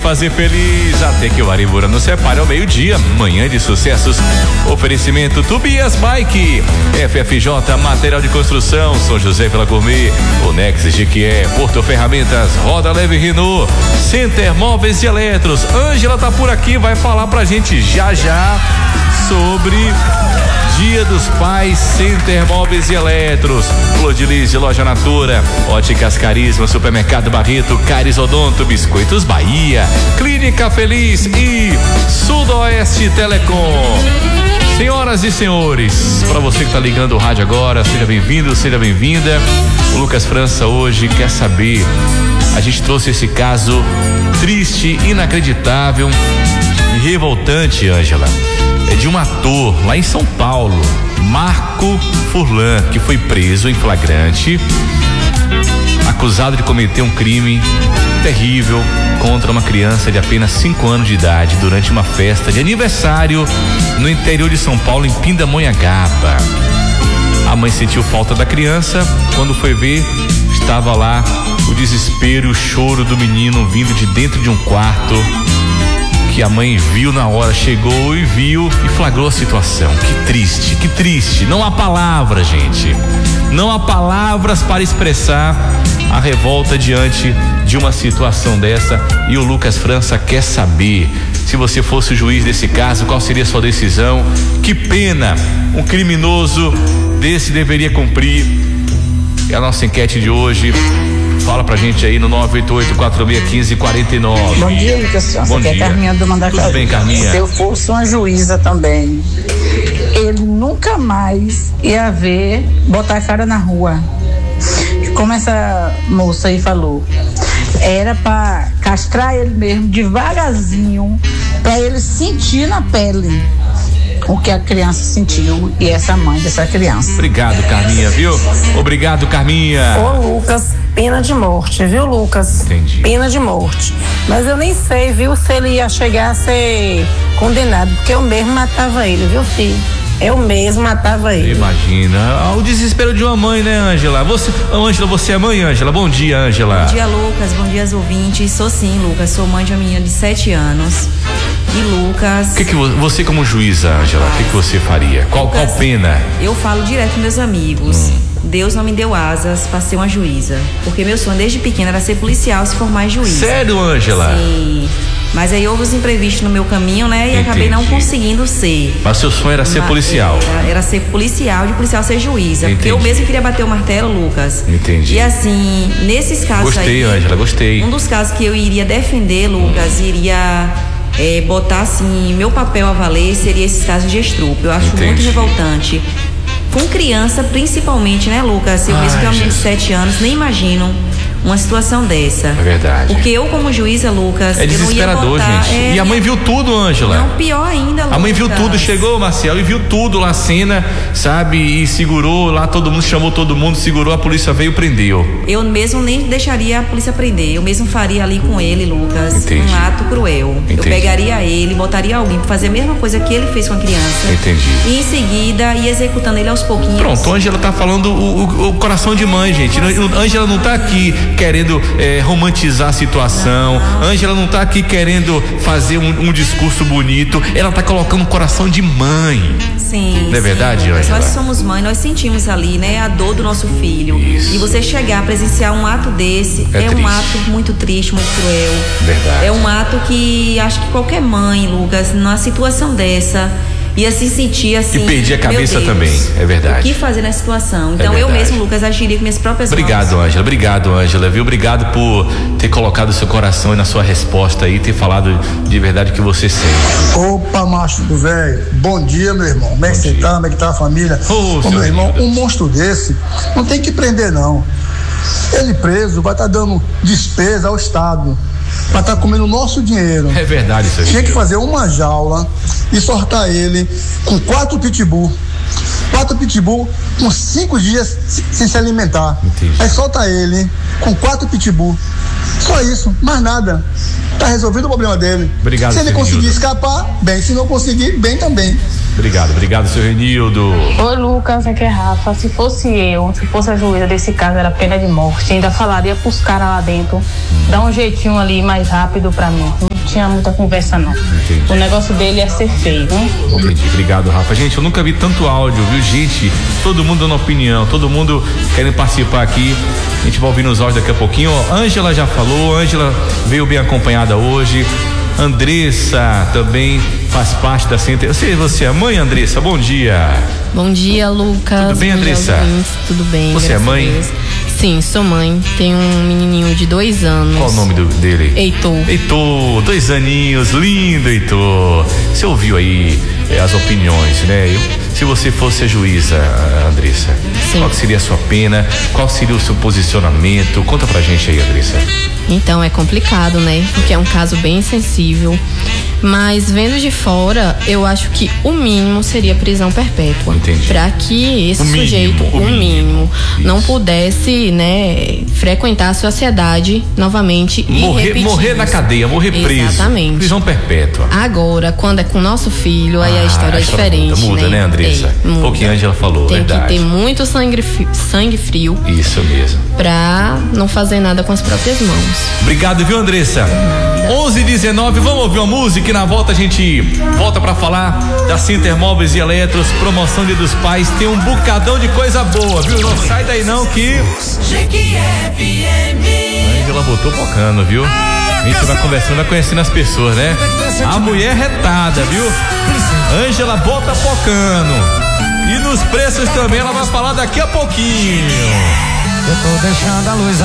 fazer feliz até que o Arimbura nos separe ao meio-dia. Manhã de sucessos. Oferecimento Tobias Bike, FFJ Material de Construção, São José Vila Gourmet, Onex Jequié, Porto Ferramentas, Roda Leve Renault, Center Móveis e Eletros. Ângela tá por aqui, vai falar pra gente já sobre Dia dos Pais, Center Móveis e Eletros, Flodilize, Loja Natura, Óticas Carisma, Supermercado Barreto, Caris Odonto, Biscoitos Bahia, Clínica Feliz e Sudoeste Telecom. Senhoras e senhores, para você que tá ligando o rádio agora, seja bem-vindo, seja bem-vinda. O Lucas França hoje quer saber, a gente trouxe esse caso triste, inacreditável e revoltante, Ângela. É de um ator lá em São Paulo, Marco Furlan, que foi preso em flagrante, acusado de cometer um crime terrível contra uma criança de apenas 5 anos de idade durante uma festa de aniversário no interior de São Paulo, em Pindamonhangaba. A mãe sentiu falta da criança, quando foi ver, estava lá o desespero e o choro do menino vindo de dentro de um quarto, que a mãe viu na hora, chegou e viu e flagrou a situação. Que triste. Não há palavras, gente. Não há palavras para expressar a revolta diante de uma situação dessa. E o Lucas França quer saber, se você fosse o juiz desse caso, qual seria a sua decisão? Que pena um criminoso desse deveria cumprir? É a nossa enquete de hoje. Fala pra gente aí no 988-4615-49. Bom dia, Lucas. Bom dia. Aqui é a Carminha do Mandacaru. Tudo bem, Carminha? Se eu fosse uma juíza também, ele nunca mais ia botar a cara na rua. Como essa moça aí falou, era pra castrar ele mesmo devagarzinho, pra ele sentir na pele o que a criança sentiu e essa mãe dessa criança. Obrigado, Carminha, viu? Obrigado, Carminha. Ô, Lucas, pena de morte, viu, Lucas? Entendi. Pena de morte. Mas eu nem sei, viu, se ele ia chegar a ser condenado, porque eu mesmo matava ele, viu, filho? Eu mesmo matava ele. Imagina, o desespero de uma mãe, né, Ângela? Ângela, você é mãe, Ângela? Bom dia, Ângela. Bom dia, Lucas. Bom dia, ouvintes. Sou sim, Lucas. Sou mãe de uma menina de 7 anos. E Lucas... Você como juíza, Ângela, o que você faria? Qual pena? Eu falo direto com meus amigos. Deus não me deu asas para ser uma juíza. Porque meu sonho desde pequena era ser policial, se formar em juíza. Sério, Ângela? Sim. Mas aí houve os imprevistos no meu caminho, né? E Entendi. acabei não conseguindo ser. Mas seu sonho era ser policial? Era ser policial, de policial ser juíza. Entendi. Porque eu mesmo queria bater o martelo, Lucas. Entendi. E assim, nesses casos Gostei, aí... Ângela, gostei. Um dos casos que eu iria defender, Lucas, iria... botar assim, meu papel a valer seria esses casos de estupro. Eu acho muito revoltante. Com criança, principalmente, né, Lucas? Eu mesmo que é uma menina de 7 anos, nem imagino uma situação dessa. É verdade. Porque eu, como juíza, Lucas, é desesperador, eu não ia botar, gente. E a mãe viu tudo, Ângela. Não, pior ainda, Lucas. A mãe viu tudo, chegou, Marcel, e viu tudo lá, a cena, sabe? E segurou lá, todo mundo, chamou todo mundo, segurou, a polícia veio e prendeu. Eu mesmo nem deixaria a polícia prender. Eu mesmo faria ali com ele, Lucas, Entendi. um ato cruel. Entendi. Eu pegaria ele, botaria alguém pra fazer a mesma coisa que ele fez com a criança. Entendi. E em seguida ia executando ele aos pouquinhos. Pronto, a Ângela tá falando o coração de mãe, gente. Ângela não tá aqui querendo romantizar a situação. Ângela não tá aqui querendo fazer um discurso bonito. Ela tá colocando um coração de mãe. Sim. Não é verdade, Ângela? Nós somos mãe, nós sentimos ali, né, a dor do nosso filho. Isso. E você chegar a presenciar um ato desse é um ato muito triste, muito cruel. Verdade. É um ato que acho que qualquer mãe, Lucas, numa situação dessa, ia se sentir assim. E perder a cabeça meu Deus, também, é verdade. O que fazer nessa situação? Então eu mesmo, Lucas, agiria com minhas próprias mãos. Obrigado, Ângela, viu? Obrigado por ter colocado o seu coração aí na sua resposta aí, ter falado de verdade o que você sente. Opa, macho do velho, bom dia, meu irmão. Como é que você tá? Como é que tá a família? Ô, meu irmão, um monstro desse não tem que prender, não. Ele preso vai estar dando despesa ao Estado, vai estar comendo o nosso dinheiro. É verdade isso aí. Tinha que fazer uma jaula e soltar ele com 4 pitbull. 4 pitbull com 5 dias sem se alimentar. Entendi. Aí solta ele com 4 pitbull. Só isso, mais nada. Tá resolvido o problema dele. Obrigado, se ele conseguir escapar, bem. Se não conseguir, bem também. Obrigado, seu Renildo. Oi, Lucas, aqui é Rafa. Se fosse a juíza desse caso, era pena de morte. Ainda falaria pros caras lá dentro, dá um jeitinho ali mais rápido pra mim. Não tinha muita conversa, não. Entendi. O negócio dele é ser feio, né? Entendi. Obrigado, Rafa. Gente, eu nunca vi tanto áudio, viu? Gente, todo mundo dando opinião, todo mundo querendo participar aqui. A gente vai ouvir nos áudios daqui a pouquinho. Ângela já falou, Ângela veio bem acompanhada hoje. Andressa também faz parte da Center. Eu sei, você é mãe, Andressa? Bom dia. Bom dia, Lucas. Tudo bem, Andressa? Tudo bem. Você é mãe? Sim, sou mãe. Tenho um menininho de 2 anos. Qual o nome dele? Heitor, 2 aninhos, lindo Heitor. Você ouviu aí as opiniões, né? Se você fosse a juíza, Andressa, sim, qual que seria a sua pena? Qual seria o seu posicionamento? Conta pra gente aí, Andressa. Então, é complicado, né? Porque é um caso bem sensível. Mas vendo de fora, eu acho que o mínimo seria prisão perpétua. Entendi. Para que esse sujeito, o mínimo, não pudesse, né, frequentar a sociedade novamente e morrer na cadeia, morrer preso. Exatamente. Prisão perpétua. Agora, quando é com o nosso filho, aí a história é diferente. Muda, né, Andressa? Muda. Foi o que a Ângela falou, tem verdade. Tem que ter muito sangue frio. Isso mesmo. Pra não fazer nada com as próprias mãos. Obrigado, viu, Andressa? 11h19, vamos ouvir uma música e na volta a gente volta pra falar da Center Móveis e Eletros, promoção Dia dos Pais, tem um bocadão de coisa boa, viu? Não sai daí não que... A Ângela botou pocando, viu? A gente vai conversando, vai conhecendo as pessoas, né? A mulher retada, viu? Ângela bota pocando. E nos preços também ela vai falar daqui a pouquinho. Eu tô deixando a luz